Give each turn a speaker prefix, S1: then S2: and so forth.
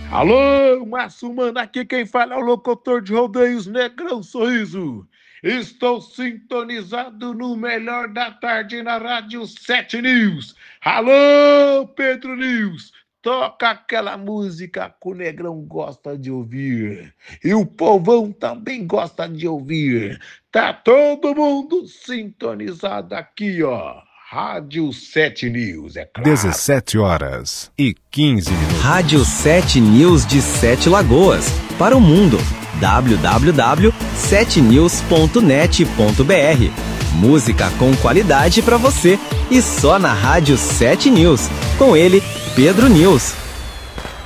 S1: Alô, Massumana, aqui quem fala é o locutor de rodeios Negrão Sorriso. Estou sintonizado no melhor da tarde na Rádio 7 News. Alô, Pedro News, toca aquela música que o Negrão gosta de ouvir. E o povão também gosta de ouvir. Tá todo mundo sintonizado aqui, ó. Rádio 7 News, é claro.
S2: 17h15.
S3: Rádio 7 News de Sete Lagoas. Para o mundo. www.7news.net.br. Música com qualidade para você. E só na Rádio 7 News. Com ele, Pedro News.